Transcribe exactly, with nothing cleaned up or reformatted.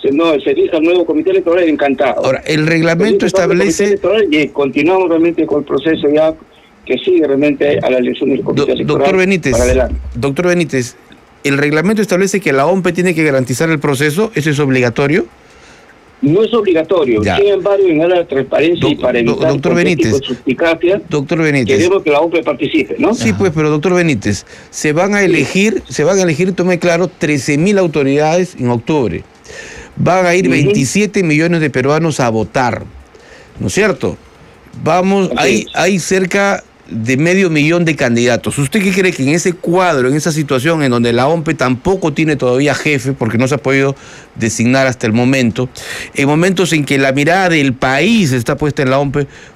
no, se elija el nuevo comité electoral, encantado. Ahora, el reglamento establece... Y continuamos realmente con el proceso ya que sigue realmente a la elección del comité Do, electoral. Doctor Benítez, para adelante. doctor Benítez, el reglamento establece que la O M P tiene que garantizar el proceso, ¿eso es obligatorio? No es obligatorio, ya. Sin embargo, en aras de transparencia do, y para evitar doctor Benítez, suspicacia, doctor Benítez, queremos que la O M P participe, ¿no? Sí, pues, pero doctor Benítez, se van a elegir, sí. se van a elegir, tome claro, trece mil autoridades en octubre. Van a ir uh-huh. veintisiete millones de peruanos a votar, ¿no es cierto? Vamos, hay, hay cerca de medio millón de candidatos. ¿Usted qué cree que en ese cuadro, en esa situación en donde la O M P tampoco tiene todavía jefe, porque no se ha podido designar hasta el momento, en momentos en que la mirada del país está puesta en la O M P,